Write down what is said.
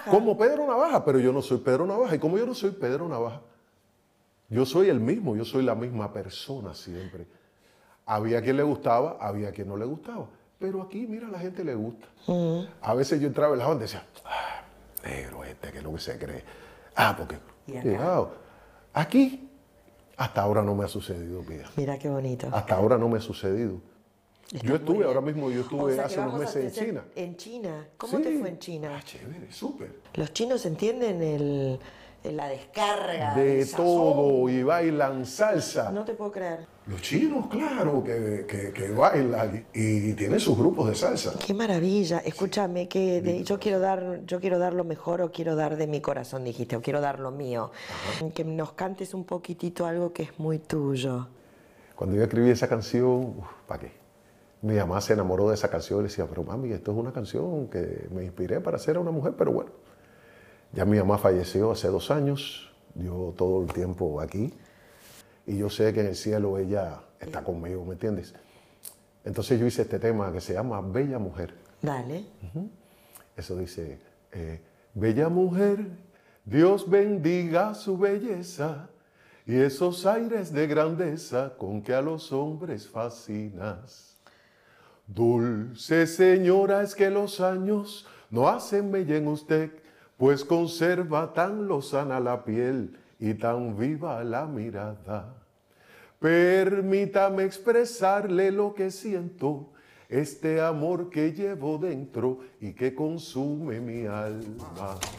Navaja. Como Pedro Navaja, pero yo no soy Pedro Navaja. Y como yo no soy Pedro Navaja, yo soy el mismo, yo soy la misma persona siempre. Había quien le gustaba, había quien no le gustaba. Pero aquí, mira, a la gente le gusta. A veces yo entraba en la banda y decía, negro este, que es lo que se cree. Porque, ¿Y acá? cuidado. Aquí, hasta ahora no me ha sucedido, Pía. Mira qué bonito. Hasta ahora no me ha sucedido. Está Yo muy estuve, bien. ahora mismo yo O estuve sea que hace unos vamos a meses en hacer- China. ¿En China? ¿Cómo te Sí. fue en China? Chévere, súper. Los chinos entienden la descarga, De el sazón. todo, y bailan salsa. No te puedo creer. Los chinos, claro, que bailan y tienen sus grupos de salsa. Qué maravilla. Escúchame, yo quiero dar lo mejor o quiero dar de mi corazón, dijiste, o quiero dar lo mío. Que nos cantes un poquitito algo que es muy tuyo. Cuando yo escribí esa canción, ¿para qué? Mi mamá se enamoró de esa canción y le decía, pero mami, esto es una canción que me inspiré para ser una mujer, pero bueno. Ya mi mamá falleció hace 2 años, dio todo el tiempo aquí y yo sé que en el cielo ella está conmigo, ¿me entiendes? Entonces yo hice este tema que se llama Bella Mujer. Dale. Eso dice, bella mujer, Dios bendiga su belleza y esos aires de grandeza con que a los hombres fascinas. Dulce señora, es que los años no hacen mella en usted, pues conserva tan lozana la piel y tan viva la mirada. Permítame expresarle lo que siento, este amor que llevo dentro y que consume mi alma.